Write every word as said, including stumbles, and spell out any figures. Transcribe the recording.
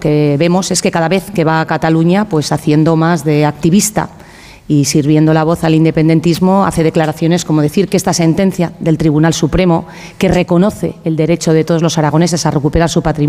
que vemos es que cada vez que va a Cataluña, pues haciendo más de activista y sirviendo la voz al independentismo, hace declaraciones como decir que esta sentencia del Tribunal Supremo, que reconoce el derecho de todos los aragoneses a recuperar su patrimonio,